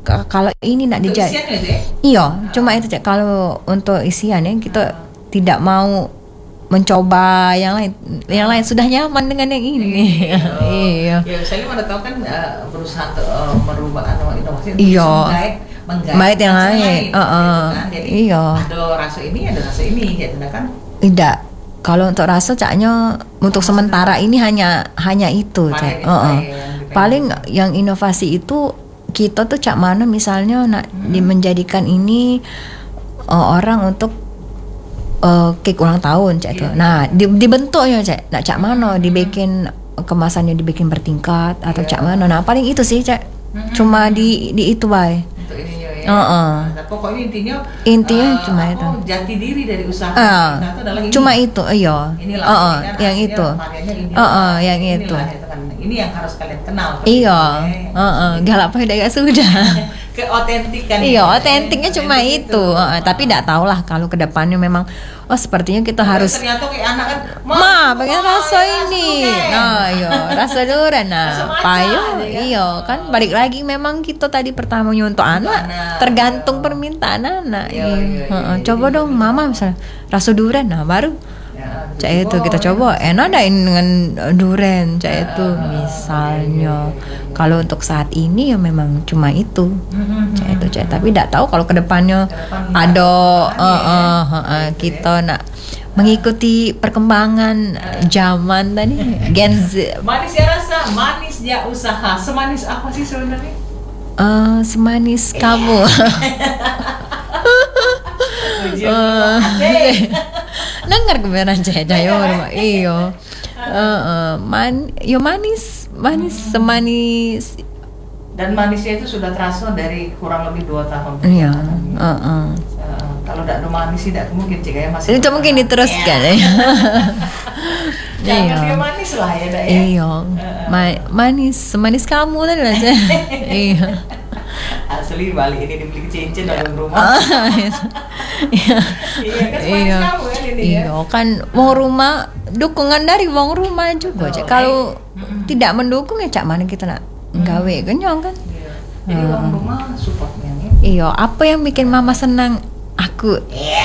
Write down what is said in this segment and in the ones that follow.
kalau ini nak Untuk dijadi. isiannya itu ya? Iya, cuma itu Cek. Kalau untuk isian ya kita tidak mau mencoba yang lain. Yang lain sudah nyaman dengan yang ini. Iya. Ya, saya mana tahu kan berusaha untuk merubah inovasi. Iya. Menggait yang lain. Gitu kan. Jadi Iya. ada rasa ini gitu kan. Tidak. Kalau untuk rasa Caknya untuk sementara ini hanya itu Cak. Paling yang inovasi itu kita tuh Cak mana misalnya nak menjadikan ini orang untuk cake ulang tahun Cak itu. Nah, dibentuknya Cak. Nak Cak mana dibikin kemasannya dibikin bertingkat atau Cak mana. Nah, paling itu sih Cak. Cuma di itu bae. Untuk ininya ya. Nah, pokoknya intinya cuma itu. Jati diri dari usaha kita itu adalah ini. Cuma itu, iya. Yang itu. Yang itu. Ini yang harus kalian kenal. Iya. Galak pada gak sudah. Keotentikan. Iya, otentiknya cuma itu. Tapi tidak tahu lah kalau kedepannya memang sepertinya kita harus. Ternyata kayak anak kan. Pengen rasa ini. Nah, iya, rasa durian. Nah, payo. Iya, kan balik lagi memang kita tadi pertamanya untuk anak. Tergantung permintaan anak. Coba dong, mama misalnya rasa durian. Nah, baru. Cak itu kita coba enak dah dengan durian Cak itu misalnya. Kalau untuk saat ini ya memang cuma itu Cak itu Cak. Tapi tidak tahu kalau kedepannya ada kita nak mengikuti perkembangan zaman tadi Gen Z. Manis ya rasa, manis ya usaha. Semanis apa sih sebenarnya? Semanis kamu. Dengar kebenaran Jaya rumah iyo. Manis semanis. Dan manisnya itu sudah terasa dari kurang lebih 2 tahun. Iya. Kalau tidak ada manis tidak mungkin Cik masih. Itu mungkin diteruskan ya. Jangan dia manis lah ya dak ya. Iya. Manis semanis kamu tadi lah Cik. Iya. Asli balik ini dibeli cincin dalam rumah. Iya kan semanis kamu ya ini ya. Iya kan wong rumah dukungan dari wong rumah juga Cik. Kalau tidak mendukung ya Cak mana kita nak gawe kenyang kan. Jadi wong rumah supportnya ya. Iya, apa yang bikin mama senang? Aku.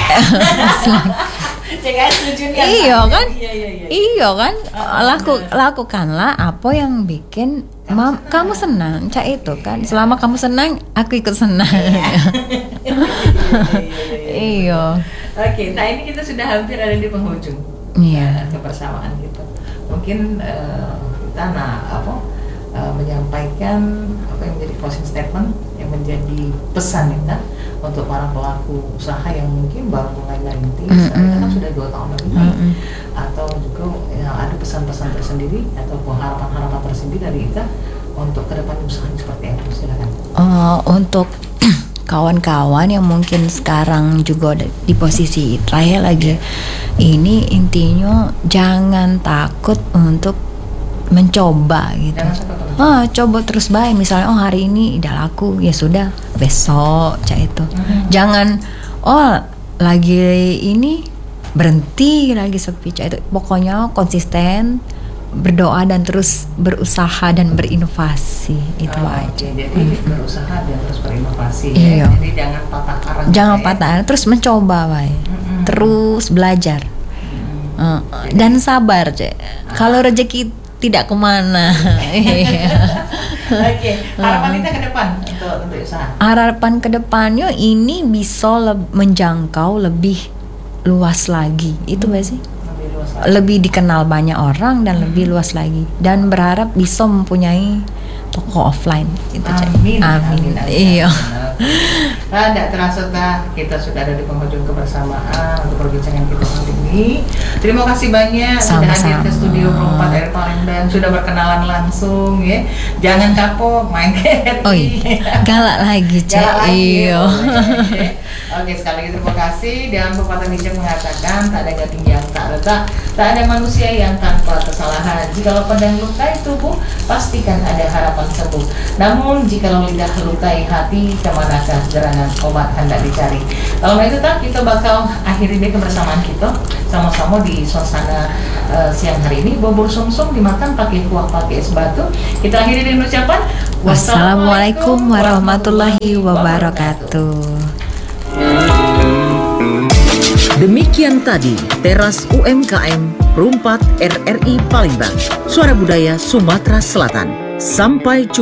Iya kan? Iya kan? Lakukanlah apa yang bikin kamu senang. Cak itu kan. Selama kamu senang, aku ikut senang. Iya. Oke, nah ini kita sudah hampir ada di penghujung. Iya. Kebersamaan kita. Mungkin kita menyampaikan apa yang menjadi closing statement yang menjadi pesan kita untuk para pelaku usaha yang mungkin baru mulai merintis, kita kan sudah 2 tahun lebih, atau juga ada pesan-pesan tersendiri atau harapan-harapan tersendiri dari kita untuk kedepan usaha seperti apa? Silakan. Untuk kawan-kawan yang mungkin sekarang juga di posisi trial lagi, ini intinya jangan takut untuk mencoba gitu. Coba terus baik. Misalnya hari ini udah laku, ya sudah besok Cak itu. Jangan lagi ini berhenti lagi sepi Cak itu. Pokoknya konsisten, berdoa dan terus berusaha dan berinovasi itu aja. Jadi berusaha dan terus berinovasi. Iya. Ya. Jadi jangan patah arang. Jangan patah arang, terus mencoba baik. Terus belajar. Dan sabar Cak. Kalau rezeki tidak kemana. Oke, harapan kita ke depan untuk usaha. Harapan ke depannya ini bisa menjangkau lebih luas lagi. Itu sih. Lebih dikenal banyak orang dan lebih luas lagi. Dan berharap bisa mempunyai toko offline. Itu Amin. Iya. Tidak terasa kita sudah ada di penghujung kebersamaan untuk perbincangan kita kali ini. Terima kasih banyak sudah hadir ke studio Pro 4 Air Palembang, sudah berkenalan langsung ya. Jangan kapok main ke. Galak lagi Cak. Iya. Oke, sekali lagi terima kasih. Dan pepatah bijak mengatakan tak ada gading yang tak retak, tak ada manusia yang tanpa kesalahan. Jikalau pedang lukai tubuh, pastikan ada harapan sembuh. Namun jikalau lidah lukai hati, kemanakah gerangan obat hendak dicari. Kalau itu kita bakal akhiri deh kebersamaan kita sama-sama di suasana siang hari ini. Bubur sumsum dimakan pakai kuah pakai es batu. Kita akhiri dengan ucapan Wassalamualaikum warahmatullahi wabarakatuh. Demikian tadi Teras UMKM Perumpat RRI Palembang, Suara Budaya Sumatera Selatan. Sampai jumpa.